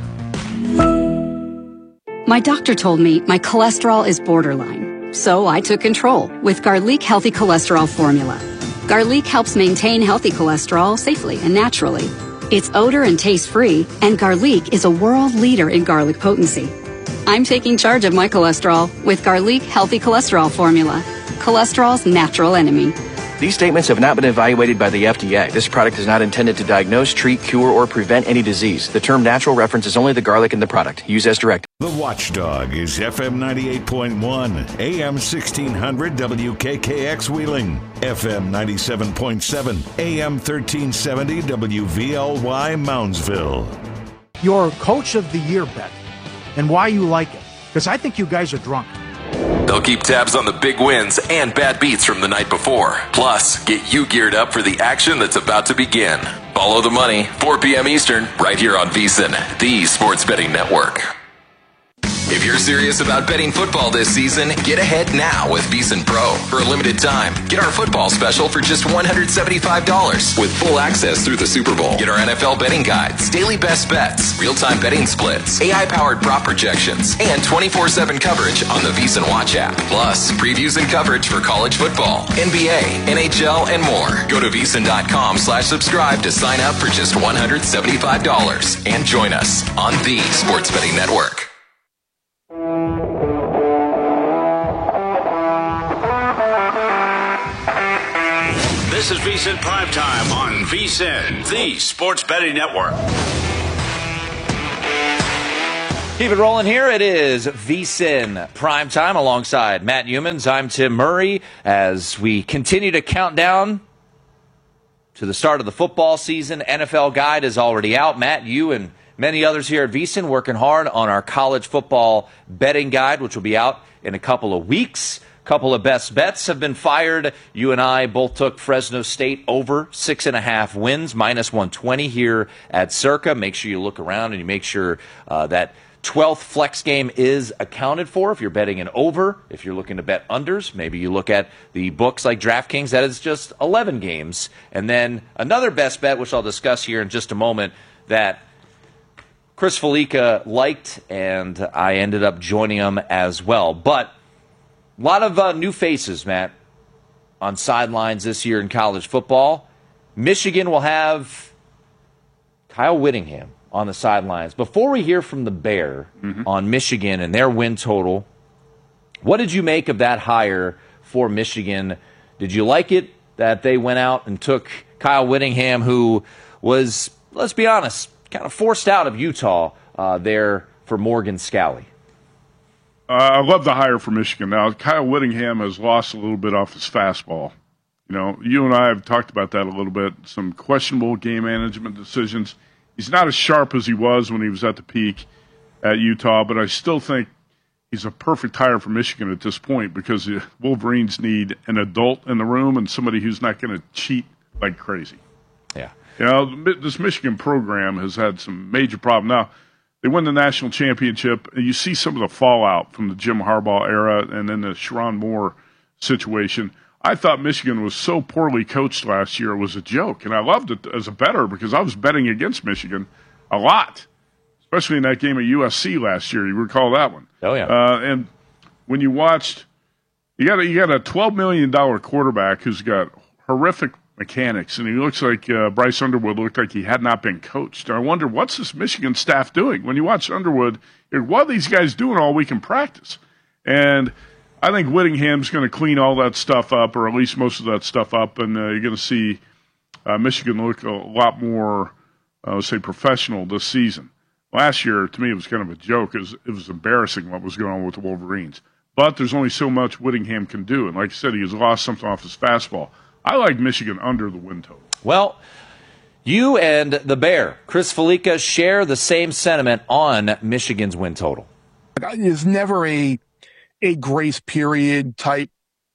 My doctor told me my cholesterol is borderline, so I took control with Garlic Healthy Cholesterol Formula. Garlic helps maintain healthy cholesterol safely and naturally. It's odor and taste-free, and Garlic is a world leader in garlic potency. I'm taking charge of my cholesterol with Garlic Healthy Cholesterol Formula, cholesterol's natural enemy. These statements have not been evaluated by the F D A. This product is not intended to diagnose, treat, cure, or prevent any disease. The term natural references only the garlic in the product. Use as directed. The Watchdog is F M ninety-eight point one, A M sixteen hundred W K K X Wheeling, F M ninety-seven point seven, A M thirteen seventy W V L Y Moundsville. Your Coach of the Year bet and why you like it, because I think you guys are drunk. They'll keep tabs on the big wins and bad beats from the night before. Plus, get you geared up for the action that's about to begin. Follow the money, four p.m. Eastern, right here on VSiN, the Sports Betting Network. If you're serious about betting football this season, get ahead now with VSiN Pro. For a limited time, get our football special for just one hundred seventy-five dollars with full access through the Super Bowl. Get our N F L betting guides, daily best bets, real-time betting splits, A I-powered prop projections, and twenty-four seven coverage on the VSiN Watch app. Plus, previews and coverage for college football, N B A, N H L, and more. Go to VSiN.com slash subscribe to sign up for just one hundred seventy-five dollars and join us on the Sports Betting Network. This is VSiN Primetime on VSiN, the Sports Betting Network. Keep it rolling here. It is VSiN Primetime alongside Matt Youmans. I'm Tim Murray as we continue to count down to the start of the football season. N F L Guide is already out. Matt, you and many others here at VSiN working hard on our college football betting guide, which will be out in a couple of weeks. A couple of best bets have been fired. You and I both took Fresno State over six and a half wins, minus one twenty here at Circa. Make sure you look around and you make sure uh, that twelfth flex game is accounted for if you're betting an over. If you're looking to bet unders, maybe you look at the books like DraftKings. That is just eleven games. And then another best bet, which I'll discuss here in just a moment, that Chris Felica liked, and I ended up joining him as well. But a lot of uh, new faces, Matt, on sidelines this year in college football. Michigan will have Kyle Whittingham on the sidelines. Before we hear from the Bear mm-hmm. on Michigan and their win total, what did you make of that hire for Michigan? Did you like it that they went out and took Kyle Whittingham, who was, let's be honest, kind of forced out of Utah uh, there for Morgan Scalley? Uh, I love the hire for Michigan. Now, Kyle Whittingham has lost a little bit off his fastball. You know, you and I have talked about that a little bit. Some questionable game management decisions. He's not as sharp as he was when he was at the peak at Utah, but I still think he's a perfect hire for Michigan at this point because the Wolverines need an adult in the room and somebody who's not going to cheat like crazy. Yeah. You know, this Michigan program has had some major problems. Now, they won the national championship, and you see some of the fallout from the Jim Harbaugh era and then the Sharon Moore situation. I thought Michigan was so poorly coached last year, it was a joke. And I loved it as a bettor because I was betting against Michigan a lot, especially in that game at U S C last year. You recall that one? Oh, yeah. Uh, and when you watched, you got a, you got a twelve million dollars quarterback who's got horrific mechanics, and he looks like uh, Bryce Underwood looked like he had not been coached. And I wonder, what's this Michigan staff doing? When you watch Underwood, you're, what are these guys doing all week in practice? And I think Whittingham's going to clean all that stuff up, or at least most of that stuff up, and uh, you're going to see uh, Michigan look a lot more, uh, let's say, professional this season. Last year, to me, it was kind of a joke. It was, it was embarrassing what was going on with the Wolverines. But there's only so much Whittingham can do, and like I said, he has lost something off his fastball. I like Michigan under the win total. Well, you and the Bear, Chris Felica, share the same sentiment on Michigan's win total. There's never a a grace period type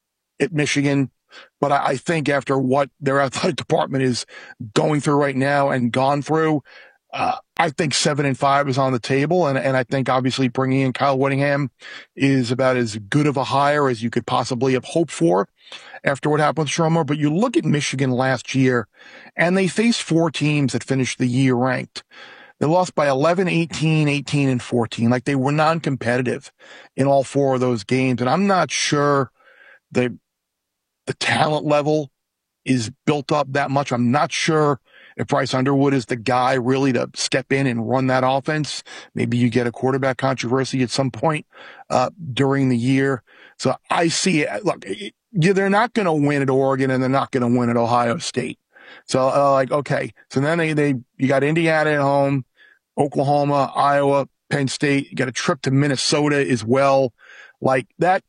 at Michigan, but I, I think after what their athletic department is going through right now and gone through, uh, I think seven and five is on the table, and, and I think obviously bringing in Kyle Whittingham is about as good of a hire as you could possibly have hoped for after what happened with Stromer. But you look at Michigan last year, and they faced four teams that finished the year ranked. They lost by eleven, eighteen, eighteen, and fourteen. Like, they were non-competitive in all four of those games. And I'm not sure the, the talent level is built up that much. I'm not sure if Bryce Underwood is the guy really to step in and run that offense. Maybe you get a quarterback controversy at some point uh, during the year. So I see it. Look, yeah, they're not going to win at Oregon, and they're not going to win at Ohio State. So, uh, like, okay. So then they, they, you got Indiana at home, Oklahoma, Iowa, Penn State. You got a trip to Minnesota as well. Like that,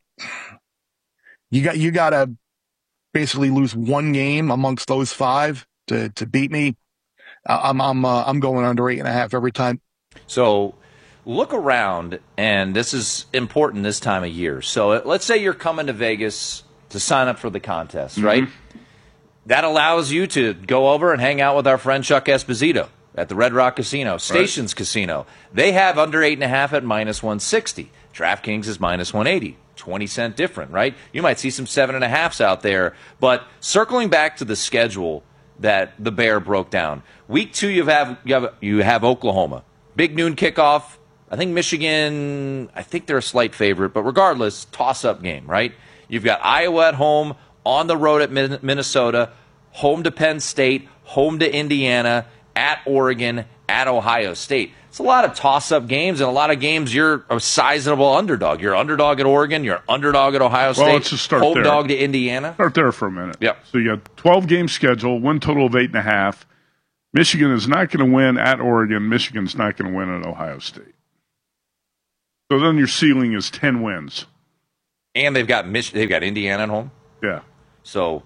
you got, you got to basically lose one game amongst those five to, to beat me. I'm, I'm, uh, I'm going under eight and a half every time. So look around, and this is important this time of year. So let's say you're coming to Vegas to sign up for the contest, mm-hmm. right? That allows you to go over and hang out with our friend Chuck Esposito at the Red Rock Casino, Stations right. Casino. They have under eight and a half at minus one sixty. DraftKings is minus one eighty. twenty cent different, right? You might see some seven and a halves out there. But circling back to the schedule that the Bear broke down, week two you have you have you have Oklahoma, big noon kickoff. I think Michigan, I think they're a slight favorite, but regardless, toss-up game, right? You've got Iowa at home, on the road at Minnesota, home to Penn State, home to Indiana, at Oregon, at Ohio State. It's a lot of toss-up games, and a lot of games you're a sizable underdog. You're underdog at Oregon. You're underdog at Ohio State. Well, let's just start home there. dog to Indiana. Start there for a minute. Yep. So you got twelve-game schedule, win total of eight and a half. Michigan is not going to win at Oregon. Michigan's not going to win at Ohio State. So then your ceiling is ten wins. And they've got Mich- they've got Indiana at home. Yeah. So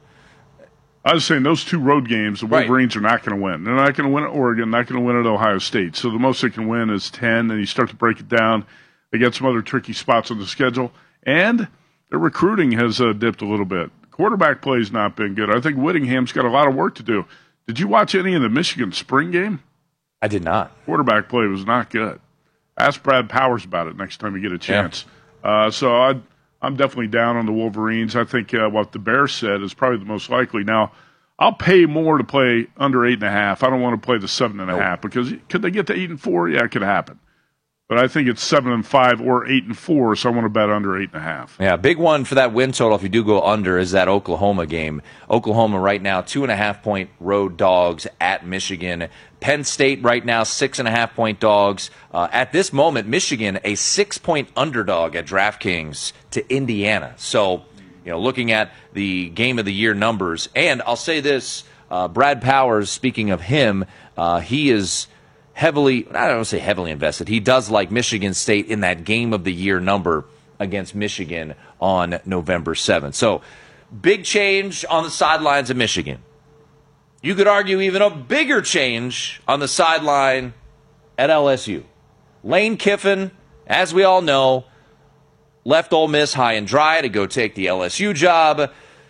I was saying those two road games, the Right. Wolverines are not going to win. They're not going to win at Oregon, not going to win at Ohio State. So the most they can win is ten, and you start to break it down. They got some other tricky spots on the schedule. And their recruiting has uh, dipped a little bit. Quarterback play has not been good. I think Whittingham's got a lot of work to do. Did you watch any of the Michigan spring game? I did not. Quarterback play was not good. Ask Brad Powers about it next time you get a chance. Yeah. Uh, so I'd, I'm definitely down on the Wolverines. I think uh, what the Bears said is probably the most likely. Now, I'll pay more to play under eight and a half. I don't want to play the seven and a half because could they get to eight and four? Yeah, it could happen. But I think it's seven and five or eight and four, so I want to bet under eight and a half. Yeah, big one for that win total. If you do go under, is that Oklahoma game. Oklahoma right now two and a half point road dogs at Michigan. Penn State right now six and a half point dogs. Uh, at this moment, Michigan a six point underdog at DraftKings to Indiana. So, you know, looking at the game of the year numbers, and I'll say this: uh, Brad Powers. Speaking of him, uh, he is heavily, I don't want to say heavily invested. He does like Michigan State in that game of the year number against Michigan on November seventh. So, big change on the sidelines of Michigan. You could argue even a bigger change on the sideline at L S U. Lane Kiffin, as we all know, left Ole Miss high and dry to go take the L S U job.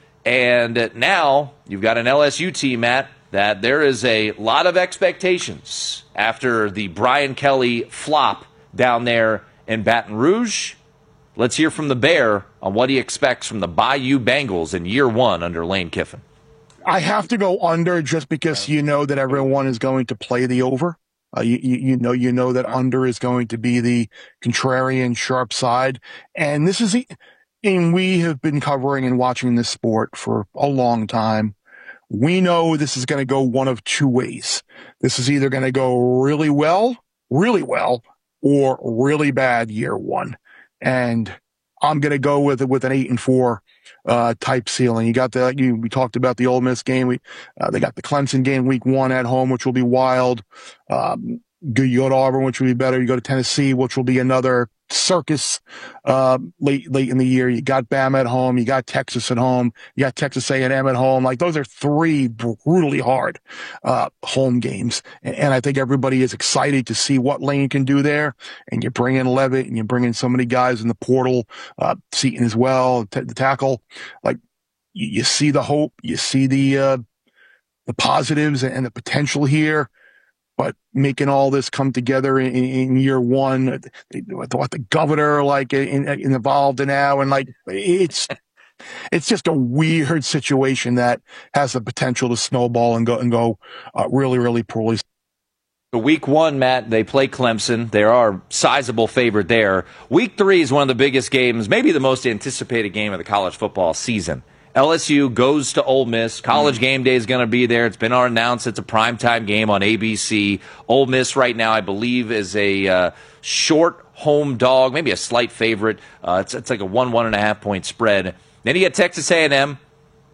And now you've got an L S U team, Matt, that there is a lot of expectations after the Brian Kelly flop down there in Baton Rouge. Let's hear from the Bear on what he expects from the Bayou Bengals in year one under Lane Kiffin. I have to go under just because you know that everyone is going to play the over. Uh, you, you, you know, you know that under is going to be the contrarian sharp side. And this is, and we have been covering and watching this sport for a long time. We know this is going to go one of two ways. This is either going to go really well, really well, or really bad year one. And I'm going to go with it with an eight and four uh type ceiling. You got the you, we talked about the Ole Miss game. We uh, they got the Clemson game week one at home, which will be wild. Um, you go to Auburn, which will be better. You go to Tennessee, which will be another circus uh, late late in the year. You got Bama at home. You got Texas at home. You got Texas A and M at home. Like those are three brutally hard uh, home games, and, and I think everybody is excited to see what Lane can do there. And you bring in Levitt, and you bring in so many guys in the portal, uh, Seaton as well, t- the tackle. Like you, you see the hope, you see the uh, the positives and the potential here. But making all this come together in, in year one, what the governor like in, in involved in now, and like it's it's just a weird situation that has the potential to snowball and go and go uh, really really poorly. The week one, Matt, they play Clemson. They are a sizable favorite there. Week three is one of the biggest games, maybe the most anticipated game of the college football season. L S U goes to Ole Miss. College game day is going to be there. It's been announced it's a primetime game on A B C. Ole Miss right now, I believe, is a uh, short home dog, maybe a slight favorite. Uh, it's, it's like a one, one and a half point spread. Then you get Texas A and M.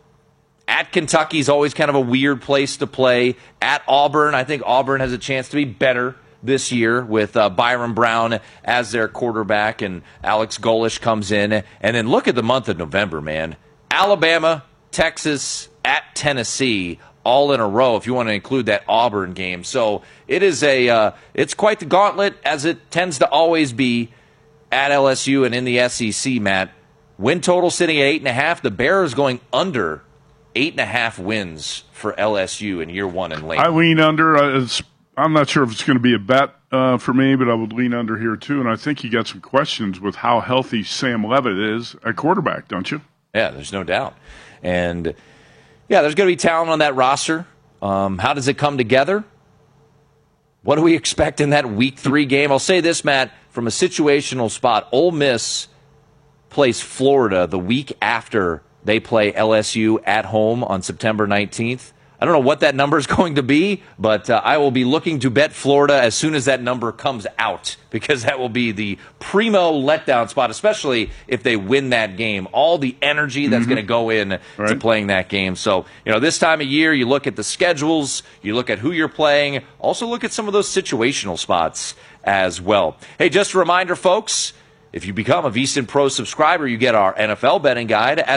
At Kentucky is always kind of a weird place to play. At Auburn, I think Auburn has a chance to be better this year with uh, Byron Brown as their quarterback, and Alex Golish comes in. And then look at the month of November, man. Alabama, Texas, at Tennessee, all in a row if you want to include that Auburn game. So it is a uh, it's quite the gauntlet, as it tends to always be at L S U and in the S E C, Matt. Win total sitting at eight and a half. The Bears going under eight and a half wins for L S U in year one and late. I lean under. Uh, it's, I'm not sure if it's going to be a bet uh, for me, but I would lean under here too. And I think you got some questions with how healthy Sam Levitt is at quarterback, don't you? Yeah, there's no doubt. And, yeah, there's going to be talent on that roster. Um, how does it come together? What do we expect in that week three game? I'll say this, Matt, from a situational spot, Ole Miss plays Florida the week after they play L S U at home on September nineteenth. I don't know what that number is going to be, but uh, I will be looking to bet Florida as soon as that number comes out, because that will be the primo letdown spot, especially if they win that game. All the energy that's mm-hmm. going to go in right. to playing that game. So, you know, this time of year, you look at the schedules, you look at who you're playing, also look at some of those situational spots as well. Hey, just a reminder, folks, if you become a VSiN Pro subscriber, you get our N F L betting guide.